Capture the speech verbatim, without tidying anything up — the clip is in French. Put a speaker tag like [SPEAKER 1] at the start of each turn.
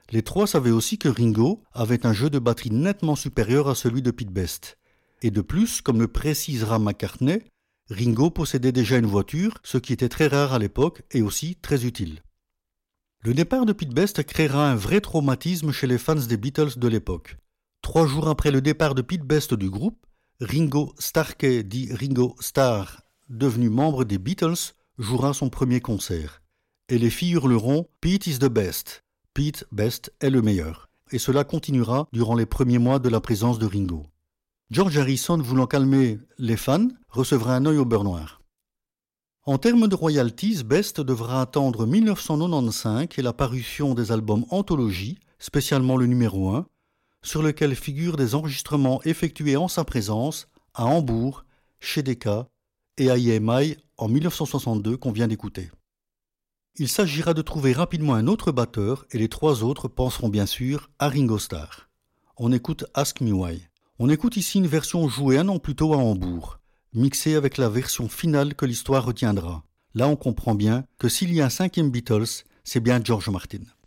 [SPEAKER 1] Les trois savaient aussi que Ringo avait un jeu de batterie nettement supérieur à celui de Pete Best. Et de plus, comme le précisera McCartney, Ringo possédait déjà une voiture, ce qui était très rare à l'époque et aussi très utile. Le départ de Pete Best créera un vrai traumatisme chez les fans des Beatles de l'époque. Trois jours après le départ de Pete Best du groupe, Ringo Starkey, dit Ringo Starr, devenu membre des Beatles, jouera son premier concert. Et les filles hurleront « Pete is the best ». Pete Best est le meilleur. Et cela continuera durant les premiers mois de la présence de Ringo. George Harrison, voulant calmer les fans, recevra un œil au beurre noir. En termes de royalties, Best devra attendre mille neuf cent quatre-vingt-quinze et la parution des albums Anthologie, spécialement le numéro un, sur lequel figurent des enregistrements effectués en sa présence à Hambourg, chez Decca et à I M I en mille neuf cent soixante-deux qu'on vient d'écouter. Il s'agira de trouver rapidement un autre batteur et les trois autres penseront bien sûr à Ringo Starr. On écoute Ask Me Why. On écoute ici une version jouée un an plus tôt à Hambourg, mixée avec la version finale que l'histoire retiendra. Là on comprend bien que s'il y a un cinquième Beatles, c'est bien George Martin.